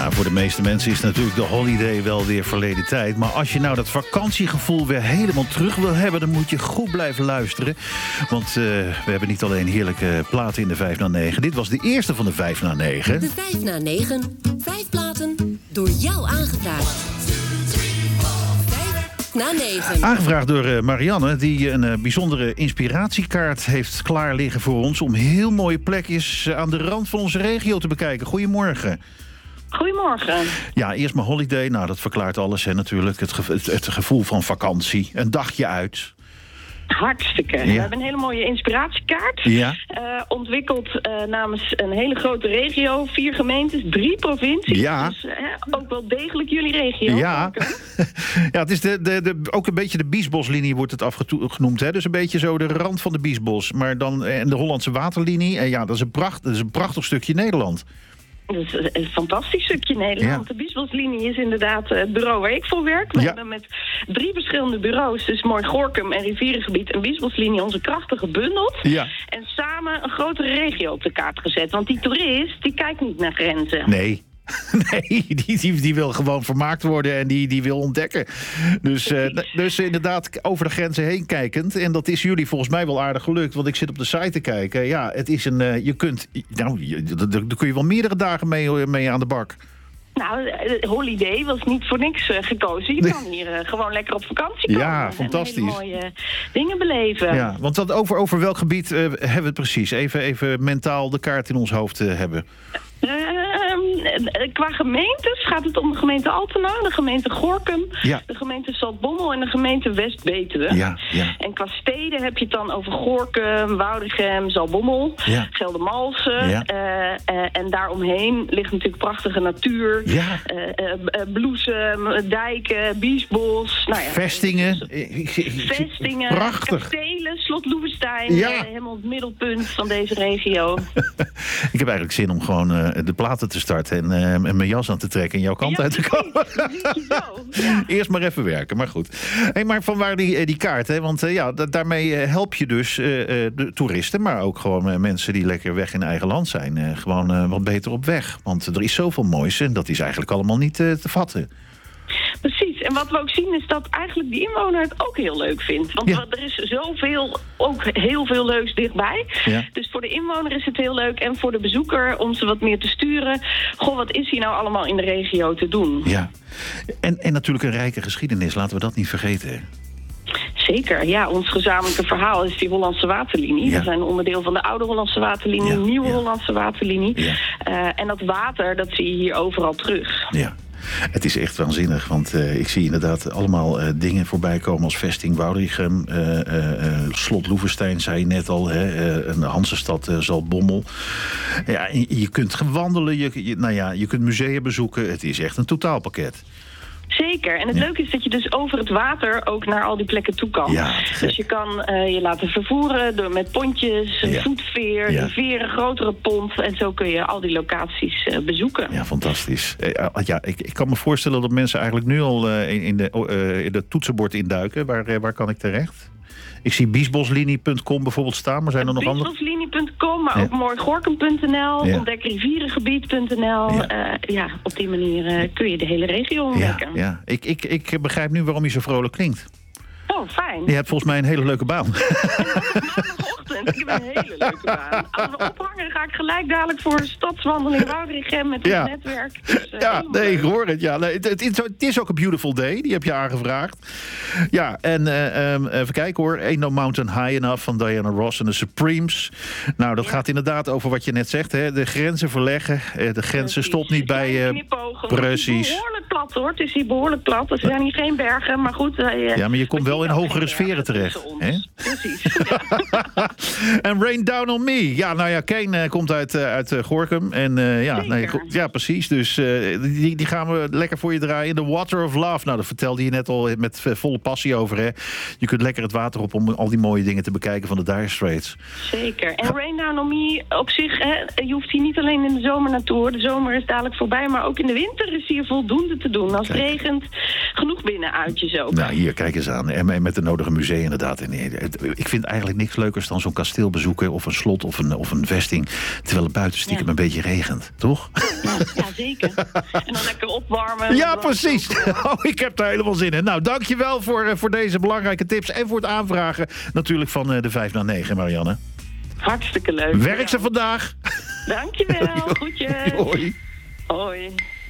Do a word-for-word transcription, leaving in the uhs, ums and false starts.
Ja, voor de meeste mensen is natuurlijk de holiday wel weer verleden tijd. Maar als je nou dat vakantiegevoel weer helemaal terug wil hebben, dan moet je goed blijven luisteren. Want uh, we hebben niet alleen heerlijke platen in de vijf na negen. Dit was de eerste van de vijf na negen. De vijf na negen. Vijf platen door jou aangevraagd. vijf na negen. Aangevraagd door uh, Marianne, die een uh, bijzondere inspiratiekaart heeft klaar liggen voor ons om heel mooie plekjes aan de rand van onze regio te bekijken. Goedemorgen. Goedemorgen. Ja, eerst maar holiday. Nou, dat verklaart alles, hè, natuurlijk. Het, gevo- het, het gevoel van vakantie. Een dagje uit. Hartstikke. Ja. We hebben een hele mooie inspiratiekaart. Ja. Uh, ontwikkeld uh, namens een hele grote regio. Vier gemeentes, drie provincies. Ja. Dus uh, ook wel degelijk jullie regio. Ja, ja, het is de, de, de, ook een beetje de Biesboslinie wordt het afgenoemd. Hè? Dus een beetje zo de rand van de Biesbos. Maar dan en de Hollandse Waterlinie. En ja, dat is een, pracht, dat is een prachtig stukje Nederland. Dat is een fantastisch stukje Nederland. Ja. De Biesboslinie is inderdaad het bureau waar ik voor werk. We Ja. hebben met drie verschillende bureaus, dus Mooi Gorinchem en Rivierengebied en Biesboslinie, onze krachten gebundeld. Ja. En samen een grotere regio op de kaart gezet. Want die toerist, die kijkt niet naar grenzen. Nee. Nee, die, die, die wil gewoon vermaakt worden en die, die wil ontdekken. Dus, uh, dus inderdaad over de grenzen heen kijkend. En dat is jullie volgens mij wel aardig gelukt. Want ik zit op de site te kijken. Ja, het is een. Uh, je kunt. Nou, je, daar kun je wel meerdere dagen mee, mee aan de bak. Nou, de holiday was niet voor niks uh, gekozen. Je kan hier uh, gewoon lekker op vakantie komen. Ja, fantastisch. En hele mooie dingen beleven. Ja, want dat over, over welk gebied uh, hebben we het precies? Even, even mentaal de kaart in ons hoofd uh, hebben. Uh, qua gemeentes gaat het om de gemeente Altena, de gemeente Gorinchem, Ja. de gemeente Zaltbommel en de gemeente West-Betuwe. Ja, ja. En qua steden heb je het dan over Gorinchem, Woudrichem, Zaltbommel, Ja. Geldermalsen. Ja. Uh, uh, en daaromheen ligt natuurlijk prachtige natuur. Ja. Uh, uh, uh, Bloesem, dijken, Biesbos. Nou ja, Vestingen. Vestingen, Prachtig. kastelen, Slot Loevestein, Ja. uh, helemaal het middelpunt van deze regio. Ik heb eigenlijk zin om gewoon uh, de platen te starten en, uh, en mijn jas aan te trekken en jouw kant Ja, uit te komen. precies. Dat zie je zo. Ja. Eerst maar even werken, maar goed. Hey, maar vanwaar die, die kaart? Hè? Want uh, ja, da- daarmee uh, help je dus uh, uh, de toeristen, maar ook gewoon uh, mensen die lekker weg in eigen land zijn. Uh, gewoon uh, wat beter op weg. Want er is zoveel moois en dat is eigenlijk allemaal niet uh, te vatten. Precies. En wat we ook zien is dat eigenlijk die inwoner het ook heel leuk vindt. Want Ja. er is zoveel, ook heel veel leuks dichtbij. Ja. Dus voor de inwoner is het heel leuk. En voor de bezoeker om ze wat meer te sturen. Goh, wat is hier nou allemaal in de regio te doen? Ja. En, en natuurlijk een rijke geschiedenis, laten we dat niet vergeten. Hè? Zeker, ja. Ons gezamenlijke verhaal is die Hollandse Waterlinie. Ja. We zijn onderdeel van de oude Hollandse Waterlinie, Ja, nieuwe ja. Hollandse Waterlinie. Ja. Uh, en dat water, dat zie je hier overal terug. Ja. Het is echt waanzinnig, want uh, ik zie inderdaad allemaal uh, dingen voorbij komen als vesting Woudrichem, uh, uh, uh, Slot Loevestein, zei je net al, hè, uh, een Hansestad uh, Zaltbommel. Ja, je, je kunt gaan wandelen, je, je, nou ja, je kunt musea bezoeken, het is echt een totaalpakket. Zeker. En het Ja. leuke is dat je dus over het water ook naar al die plekken toe kan. Ja, te gek. Dus je kan uh, je laten vervoeren door met pontjes, een Ja. voetveer, Ja. een veer, een grotere pont. En zo kun je al die locaties uh, bezoeken. Ja, fantastisch. Uh, ja, ik, ik kan me voorstellen dat mensen eigenlijk nu al uh, in, in, de, uh, in de toetsenbord induiken. Waar, uh, waar kan ik terecht? Ik zie biesboslinie punt com bijvoorbeeld staan, maar zijn er nog andere? biesboslinie punt com, maar Ja. ook mooigorkem punt n l, Ja. ontdek rivierengebied punt n l. Ja. Ja. Uh, ja, op die manier uh, kun je de hele regio Ja, ontdekken. ja. Ik, ik, ik begrijp nu waarom je zo vrolijk klinkt. Oh, fijn. Je hebt volgens mij een hele leuke baan. Maandagochtend, ik heb een hele leuke baan. Als we ophangen, ga ik gelijk dadelijk voor een stadswandeling Woudrichem met het Ja. netwerk. Dus, uh, Ja, helemaal nee, leuk. ik hoor het. Ja, nee, het, het, is, het is ook een beautiful day, die heb je aangevraagd. Ja, en uh, um, even kijken hoor. Ain't No Mountain High Enough van Diana Ross en de Supremes. Nou, dat Ja. gaat inderdaad over wat je net zegt. Hè? De grenzen verleggen. Uh, de grenzen Precies. stopt niet bij... Kleine Uh, knipogen. Het is precies. behoorlijk plat hoor. Het is hier behoorlijk plat. Er zijn hier geen bergen, maar goed. Uh, Ja, maar je komt wel in ook hogere geen sferen bergen terecht, tussen ons. hè? Precies. Ja. En Rain Down On Me. Ja, nou ja, Kane uh, komt uit, uh, uit uh, Gorinchem. En uh, ja, Zeker. nee, goed, ja, precies. Dus uh, die, die gaan we lekker voor je draaien. The Water of Love. Nou, dat vertelde je net al met uh, volle passie over. Hè? Je kunt lekker het water op om al die mooie dingen te bekijken van de Dire Straits. Zeker. En Rain Down On Me op zich, hè, je hoeft hier niet alleen in de zomer naartoe hoor. De zomer is dadelijk voorbij, maar ook in de winter is hier voldoende te doen. Als het Kijk. regent, genoeg binnenuitjes ook. Nou, hier, kijk eens aan. En met de nodige musea inderdaad. En ik vind eigenlijk niks leukers dan zo'n kasteel bezoeken... of een slot of een, of een vesting, terwijl het buiten stiekem Ja. een beetje regent. Toch? Ja, ja, zeker. En dan lekker opwarmen. Ja, precies. Oh, ik heb daar helemaal zin in. Nou, dankjewel voor, uh, voor deze belangrijke tips. En voor het aanvragen natuurlijk van uh, de vijf na negen, Marianne. Hartstikke leuk. Werk ze vandaag. Dankjewel. Groetjes. Hoi. Hoi.